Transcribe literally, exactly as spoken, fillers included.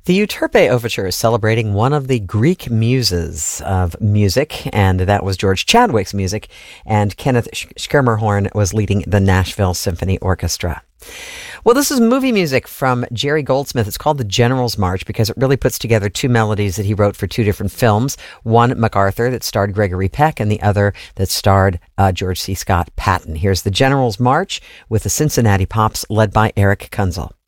The Euterpe Overture is celebrating one of the Greek muses of music, and that was George Chadwick's music, and Kenneth Schermerhorn was leading the Nashville Symphony Orchestra. Well, this is movie music from Jerry Goldsmith. It's called The General's March because it really puts together two melodies that he wrote for two different films. One, MacArthur, that starred Gregory Peck, and the other that starred uh, George C. Scott Patton. Here's The General's March with the Cincinnati Pops led by Eric Kunzel.